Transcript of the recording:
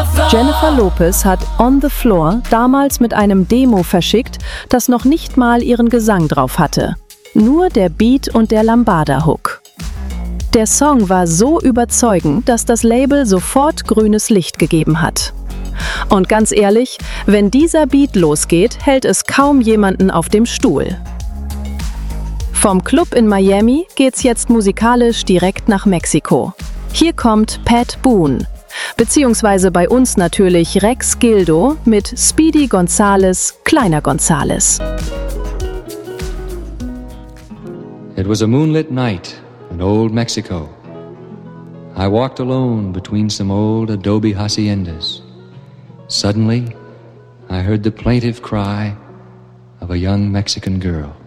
Jennifer Lopez hat On the Floor damals mit einem Demo verschickt, das noch nicht mal ihren Gesang drauf hatte. Nur der Beat und der Lambada-Hook. Der Song war so überzeugend, dass das Label sofort grünes Licht gegeben hat. Und ganz ehrlich, wenn dieser Beat losgeht, hält es kaum jemanden auf dem Stuhl. Vom Club in Miami geht's jetzt musikalisch direkt nach Mexiko. Hier kommt Pat Boone, beziehungsweise bei uns natürlich Rex Gildo mit Speedy Gonzales, Kleiner Gonzales. It was a moonlit night in old Mexico. I walked alone between some old adobe haciendas. Suddenly, I heard the plaintive cry of a young Mexican girl.